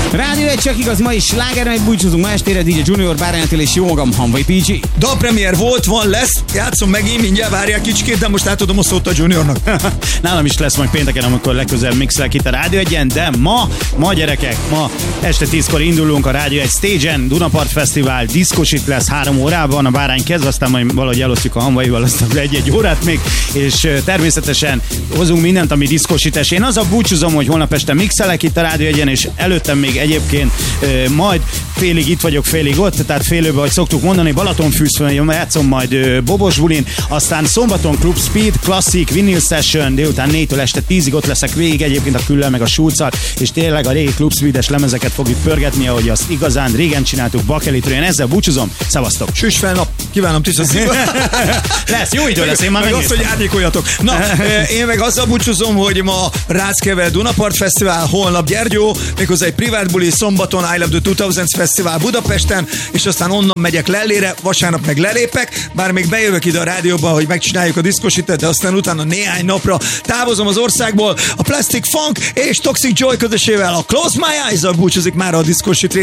Rádió egy csak igaz, ma is sláger, meg búcsúzunk ma estére DJ Junior, Bárány Attila és jó magam, Hanvai PG. Dalpremier volt, van, lesz, játszom megint, mindjárt várják kicsikét, de most átadom a szót a Juniornak. Nálam is lesz majd pénteken, amikor legközelebb mixelek itt a Rádió Egyen, de ma gyerekek, ma este 10-kor indulunk a Rádió Egy Stage-en, Dunapart Fesztivál, diszkosit lesz 3 órában, a Bárány kezd, aztán majd valahogy elosztjuk a Hanvaival azt egy órát még, és természetesen hozunk mindent, ami diszkosítás. Én azzal búcsúzom, hogy holnap este mixelek itt a Rádió Egyen, és előttem még egyébként majd félig itt vagyok, félig ott, tehát félőbe, hogy szoktuk mondani, Balatonfürdőn játszom majd Bobos bulin, aztán szombaton Club Speed, Classic, Vinyl Session, délután 4-től este 10-ig ott leszek végig, egyébként a Küllel meg a Schulzzal, és tényleg a régi Club Speed-es lemezeket fogjuk pörgetni, ahogy azt igazán régen csináltuk Bakelitről. Én ezzel búcsúzom, szevasztok! Süss fel nap, kívánom tiszta szívvel. Lesz, jó idő lesz, én már megnéztem. Meg azt, hogy árnyékoljatok. Na, én meg azzal búcsúzom, hogy ma Ráckeve Dunapart Fesztivál, holnap Gyergyó, méghozzá egy privát buli, szombaton I Love the 2000s Fesztivál Budapesten, és aztán onnan megyek Lellére, vasárnap meg lelépek, bár még bejövök ide a rádióba, hogy megcsináljuk a diszkosítet, de aztán utána néhány napra távozom az országból. A Plastic Funk és Toxic Joy közösével a Close My Eyes-zal búcsúzik már a diszkosít